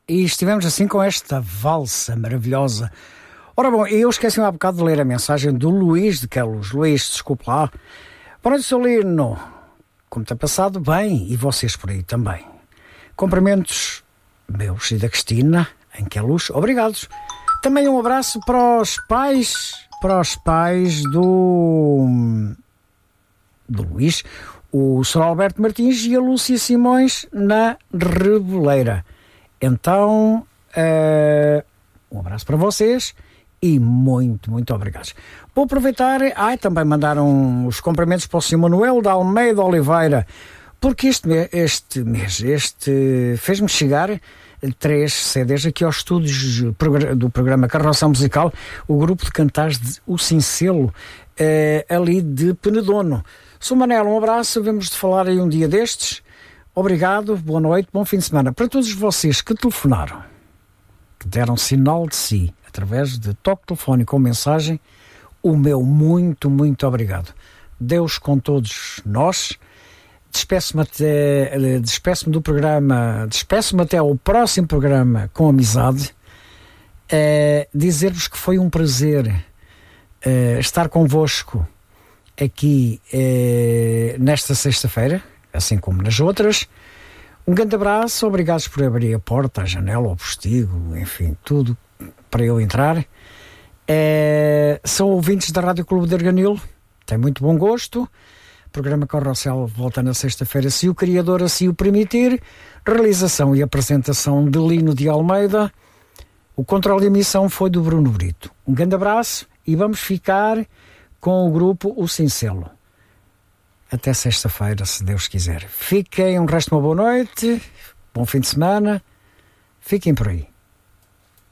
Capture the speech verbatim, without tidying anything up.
E estivemos assim com esta valsa maravilhosa. Ora bom, eu esqueci-me há bocado de ler a mensagem do Luís de Queluz. Luís, desculpe lá. Boa noite, seu Lino. Como está passado? Bem, e vocês por aí também. Cumprimentos meus e da Cristina, em Queluz. Obrigados. Também um abraço para os pais, para os pais do, do Luís, o senhor Alberto Martins e a Lúcia Simões na Reboleira. Então, uh, um abraço para vocês e muito, muito obrigados. Vou aproveitar, ai, também mandaram os cumprimentos para o senhor Manuel da Almeida Oliveira, porque este, este mês, este fez-me chegar três C Ds aqui aos estúdios do programa Carroção Musical, o grupo de cantares de O Cincelo, eh, ali de Penedono. Sou Manel, um abraço, vamos de falar aí um dia destes. Obrigado, boa noite, bom fim de semana. Para todos vocês que telefonaram, que deram sinal de si, através de toque telefónico ou mensagem, o meu muito, muito obrigado. Deus com todos nós. Despeço-me até, despeço-me do programa, despeço-me até ao próximo programa com amizade. É, dizer-vos que foi um prazer é, estar convosco aqui é, nesta sexta-feira, assim como nas outras. Um grande abraço, obrigados por abrir a porta, a janela, o postigo, enfim, tudo para eu entrar. É, são ouvintes da Rádio Clube de Arganil, tem muito bom gosto. O programa Carrossel volta na sexta-feira, se o Criador assim o permitir. Realização e apresentação de Lino de Almeida. O controle de emissão foi do Bruno Brito. Um grande abraço e vamos ficar com o grupo O Cincelo. Até sexta-feira, se Deus quiser. Fiquem, um resto de uma boa noite, bom fim de semana. Fiquem por aí.